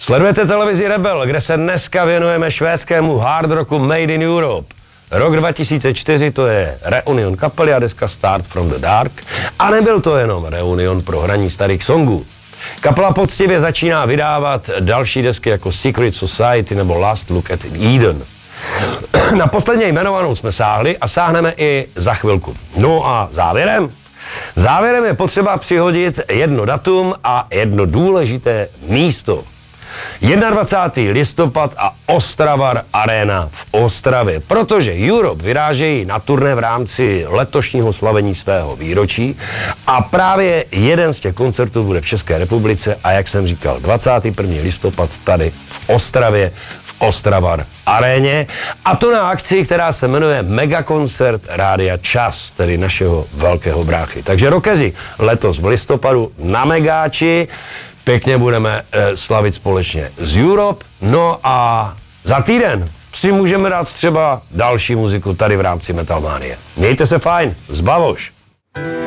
Sledujete televizi Rebel, kde se dneska věnujeme švédskému hard rocku Made in Europe. Rok 2004 to je reunion kapely a deska Start from the Dark. A nebyl to jenom reunion pro hraní starých songů. Kapela poctivě začíná vydávat další desky jako Secret Society nebo Last Look at Eden. Na posledně jmenovanou jsme sáhli a sáhneme i za chvilku. No a závěrem? Závěrem je potřeba přihodit jedno datum a jedno důležité místo. 21. listopad a Ostravar Arena v Ostravě, protože Europe vyrážejí na turné v rámci letošního slavení svého výročí a právě jeden z těch koncertů bude v České republice a jak jsem říkal, 21. listopad tady v Ostravě, v Ostravar Aréně, a to na akci, která se jmenuje Megakoncert Rádia Čas, tedy našeho velkého bráchy. Takže Rokezi letos v listopadu na Megáči. Pěkně budeme slavit společně z Europe. No a za týden si můžeme dát třeba další muziku tady v rámci Metalmanie. Mějte se fajn, zbavoš.